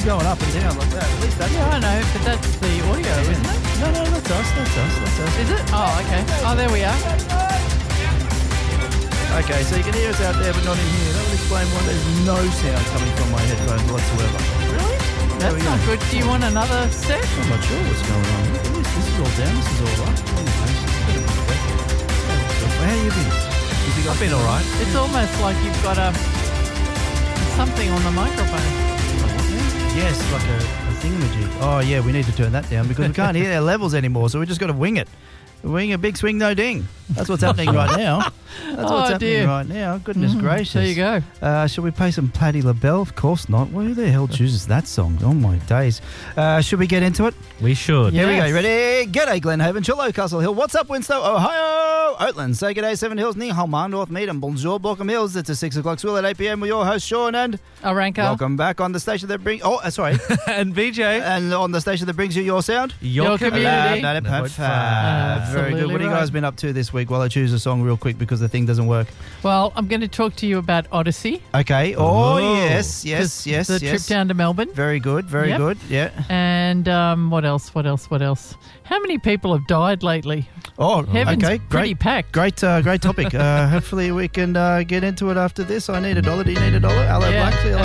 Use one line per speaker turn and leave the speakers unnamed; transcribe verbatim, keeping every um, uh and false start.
going up and down like that. At least that's
Yeah, I know, but that's the audio, isn't it?
No, no, that's us. That's us. That's us.
Is it? Oh, okay. Oh, there we are.
Okay, so you can hear us out there, but not in here. That would explain why there's no sound coming from my headphones whatsoever.
Really?
There
That's
we
not
go.
good. Do you want another set?
I'm not sure what's going on. Look at this. This is all down. This is all right. How you been? Have you got
I've been all right.
It's almost like you've got a something on the microphone.
Yes, like a, a thingamajig. Oh, yeah, we need to turn that down because we can't hear our levels anymore, so we just got to wing it. Wing a big swing, no ding. That's what's happening right now. That's what's
Oh,
happening
dear.
right now. Goodness
Mhm.
gracious.
There you go.
Uh, shall we play some Patti LaBelle? Of course not. Well, who the hell chooses that song? Oh, my days. Uh, should we get into it?
We should.
Yeah.
Here we go.
Yes.
You ready? G'day, Glenhaven. Hello, Castle Hill. What's up, Winstow, Ohio? Oatland. Say g'day, Seven Hills. Ni hao ma, North Mead and Bonjour, Borkham Hills. It's a six o'clock swill at eight p.m. with your host, Sean, and
Aranka.
welcome back on the station that brings... Oh, uh, sorry.
And B J.
And on the station that brings you your sound?
Your community.
Uh, no, no,
No,
no,
it's
uh,
fine.
Very good. What have you guys
Absolutely
been up to this week while I choose a song real quick because the thing doesn't work?
Well, I'm going to talk to you about Odyssey.
Okay. Oh,
Oh.
yes, yes,
'cause
yes,
The
yes.
trip down to Melbourne.
Very good, very
Yep.
good. Yeah.
And um, what else? What else? What else? How many people have died lately?
Oh,
Heaven's
okay.
pretty
Great.
packed.
Great, uh, great topic. Uh, hopefully we can uh, get into it after this. I need a dollar. Do you need a dollar? Hello,
Yeah.
Black. See you